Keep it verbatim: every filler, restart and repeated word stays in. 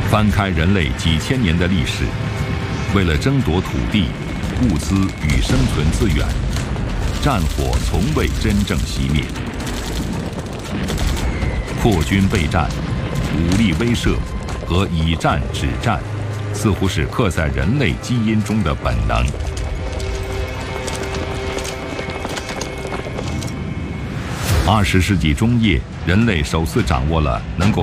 翻开人类几千年的历史，为了争夺土地、物资与生存资源，战火从未真正熄灭。扩军备战、武力威慑和以战止战，似乎是刻在人类基因中的本能。二十世纪中叶，人类首次掌握了能够